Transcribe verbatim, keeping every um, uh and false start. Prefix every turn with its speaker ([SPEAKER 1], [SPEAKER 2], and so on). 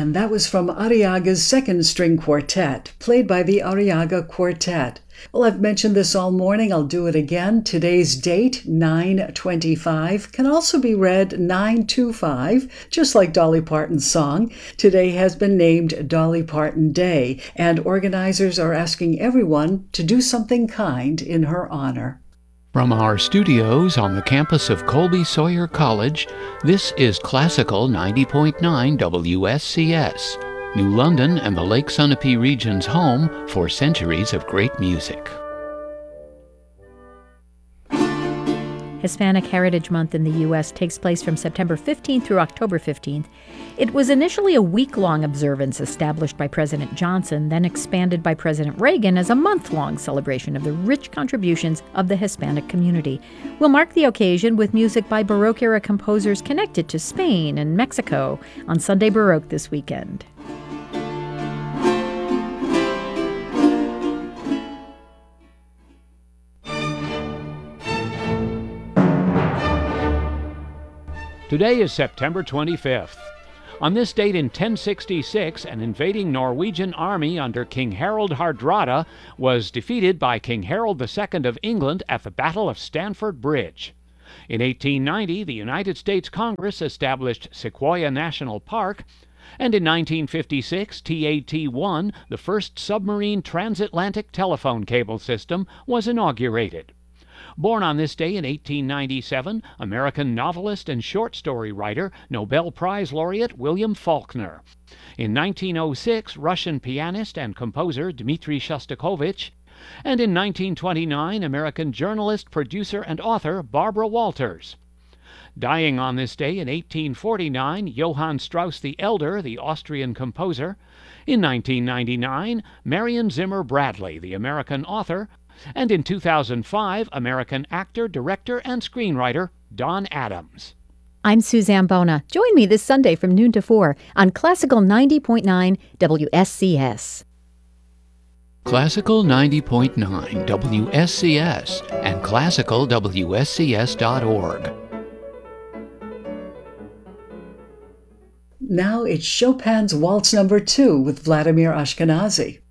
[SPEAKER 1] And that was from Arriaga's second string quartet, played by the Arriaga Quartet. Well, I've mentioned this all morning. I'll do it again. Today's date, nine twenty-five, can also be read nine twenty-five, just like Dolly Parton's song. Today has been named Dolly Parton Day, and organizers are asking everyone to do something kind in her honor.
[SPEAKER 2] From our studios on the campus of Colby Sawyer College, this is Classical ninety point nine W S C S, New London and the Lake Sunapee region's home for centuries of great music.
[SPEAKER 3] Hispanic Heritage Month in the U S takes place from September fifteenth through October fifteenth. It was initially a week-long observance established by President Johnson, then expanded by President Reagan as a month-long celebration of the rich contributions of the Hispanic community. We'll mark the occasion with music by Baroque-era composers connected to Spain and Mexico on Sunday Baroque this weekend.
[SPEAKER 2] Today is September twenty-fifth. On this date in ten sixty-six, an invading Norwegian army under King Harald Hardrada was defeated by King Harold the Second of England at the Battle of Stamford Bridge. In eighteen ninety, the United States Congress established Sequoia National Park, and in nineteen fifty-six, T A T one, the first submarine transatlantic telephone cable system, was inaugurated. Born on this day in eighteen ninety-seven, American novelist and short story writer, Nobel Prize laureate William Faulkner. In nineteen oh six, Russian pianist and composer Dmitri Shostakovich. And in nineteen twenty-nine, American journalist, producer, and author Barbara Walters. Dying on this day in eighteen forty-nine, Johann Strauss the Elder, the Austrian composer. In nineteen ninety-nine, Marion Zimmer Bradley, the American author. And in two thousand five, American actor, director, and screenwriter Don Adams.
[SPEAKER 3] I'm Suzanne Bona. Join me this Sunday from noon to four on Classical ninety point nine W S C S.
[SPEAKER 2] Classical ninety point nine W S C S and classical W S C S dot org.
[SPEAKER 1] Now it's Chopin's Waltz Number Two with Vladimir Ashkenazy.